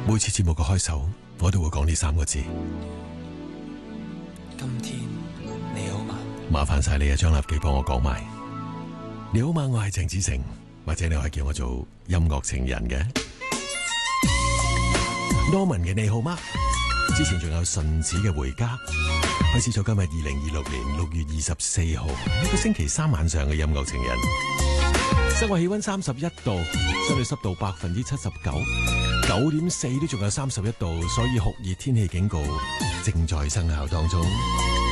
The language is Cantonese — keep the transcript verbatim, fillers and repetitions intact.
每次節目嘅開首，我都會講呢三個字。 今天你好嗎？ 麻煩晒你啊，張立基幫我講埋。你好嗎？我係鄭子誠，或者你可以叫我做音樂情人嘅 Norman 嘅你好嗎？之前仲有順子嘅回家，開始咗今日二零二六年六月二十四號一個星期三晚上嘅音樂情人。室外氣溫三十一度，相對濕度百分之七十九，九點四都仲有三十一度，所以酷熱天氣警告正在生效當中。